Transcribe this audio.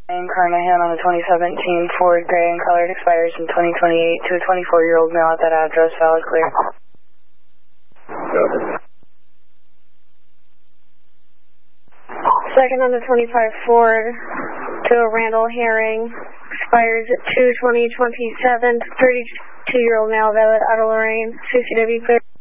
And Carnahan on the 2017 Ford gray and colored expires in 2028 to a 24-year-old male at that address. Valid clear. Second on the 25 Ford to a Randall Herring, expires at 2/20/27, 32-year-old male, valid, Auto Lorraine, CCW clear.